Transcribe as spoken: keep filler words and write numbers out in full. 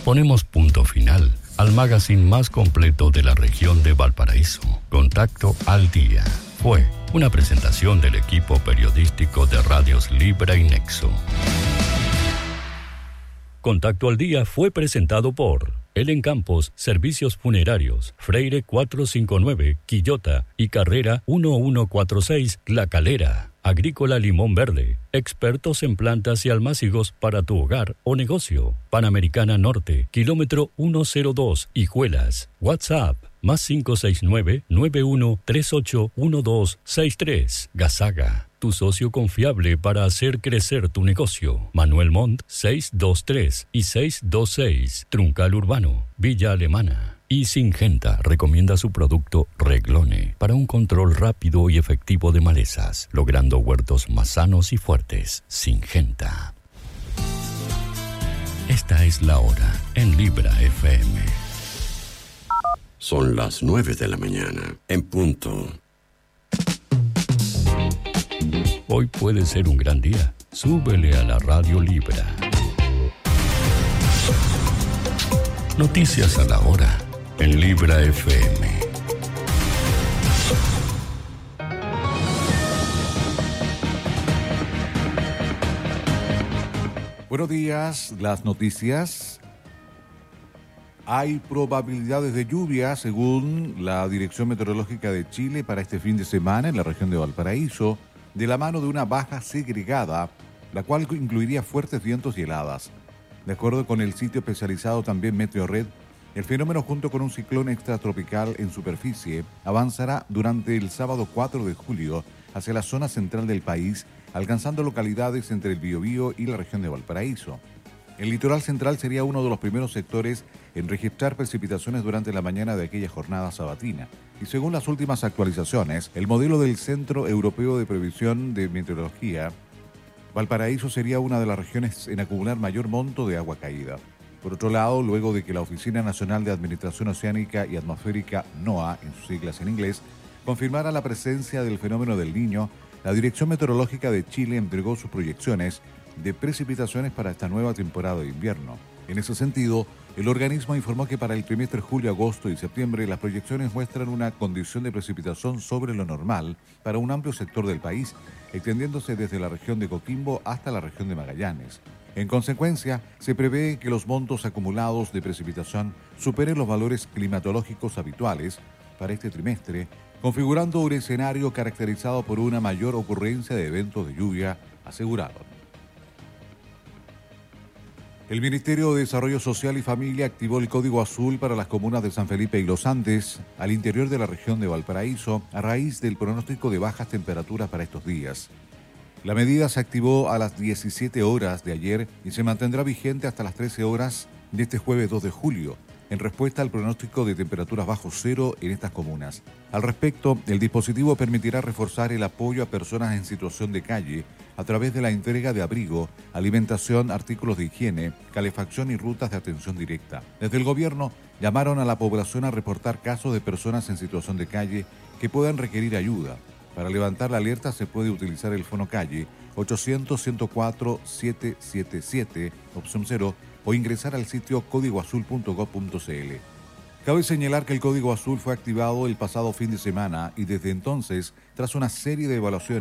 Ponemos punto final al magazine más completo de la región de Valparaíso. Contacto al Día. Fue una presentación del equipo periodístico de Radios Libra y Nexo. Contacto al Día fue presentado por Elen Campos, Servicios Funerarios, Freire cuatrocientos cincuenta y nueve, Quillota y Carrera uno cuatro seis, La Calera. Agrícola Limón Verde, expertos en plantas y almácigos para tu hogar o negocio. Panamericana Norte, kilómetro ciento dos, Hijuelas. WhatsApp, más cinco seis nueve, nueve uno tres ocho, uno dos seis tres. Gazaga, tu socio confiable para hacer crecer tu negocio. Manuel Montt, seiscientos veintitrés y seiscientos veintiséis. Truncal Urbano, Villa Alemana. Y Syngenta recomienda su producto Reglone para un control rápido y efectivo de malezas, logrando huertos más sanos y fuertes. Syngenta. Esta es la hora en Libra F M. Son las nueve de la mañana, en punto. Hoy puede ser un gran día. Súbele a la radio Libra. Noticias a la hora en Libra F M. Buenos días, las noticias. Hay probabilidades de lluvia según la Dirección Meteorológica de Chile para este fin de semana en la región de Valparaíso, de la mano de una baja segregada, la cual incluiría fuertes vientos y heladas. De acuerdo con el sitio especializado también Meteorred, el fenómeno, junto con un ciclón extratropical en superficie, avanzará durante el sábado cuatro de julio hacia la zona central del país, alcanzando localidades entre el Biobío y la región de Valparaíso. El litoral central sería uno de los primeros sectores en registrar precipitaciones durante la mañana de aquella jornada sabatina. Y según las últimas actualizaciones, el modelo del Centro Europeo de Previsión de Meteorología, Valparaíso sería una de las regiones en acumular mayor monto de agua caída. Por otro lado, luego de que la Oficina Nacional de Administración Oceánica y Atmosférica, NOAA, en sus siglas en inglés, confirmara la presencia del fenómeno del Niño, la Dirección Meteorológica de Chile entregó sus proyecciones de precipitaciones para esta nueva temporada de invierno. En ese sentido, el organismo informó que para el trimestre julio, agosto y septiembre las proyecciones muestran una condición de precipitación sobre lo normal para un amplio sector del país, extendiéndose desde la región de Coquimbo hasta la región de Magallanes. En consecuencia, se prevé que los montos acumulados de precipitación superen los valores climatológicos habituales para este trimestre, configurando un escenario caracterizado por una mayor ocurrencia de eventos de lluvia, aseguraron. El Ministerio de Desarrollo Social y Familia activó el Código Azul para las comunas de San Felipe y Los Andes, al interior de la región de Valparaíso, a raíz del pronóstico de bajas temperaturas para estos días. La medida se activó a las diecisiete horas de ayer y se mantendrá vigente hasta las trece horas de este jueves dos de julio, en respuesta al pronóstico de temperaturas bajo cero en estas comunas. Al respecto, el dispositivo permitirá reforzar el apoyo a personas en situación de calle a través de la entrega de abrigo, alimentación, artículos de higiene, calefacción y rutas de atención directa. Desde el gobierno llamaron a la población a reportar casos de personas en situación de calle que puedan requerir ayuda. Para levantar la alerta se puede utilizar el fono calle ochocientos, ciento cuatro, setecientos setenta y siete, opción cero, o ingresar al sitio código azul punto gob punto c l. Cabe señalar que el Código Azul fue activado el pasado fin de semana y desde entonces, tras una serie de evaluaciones,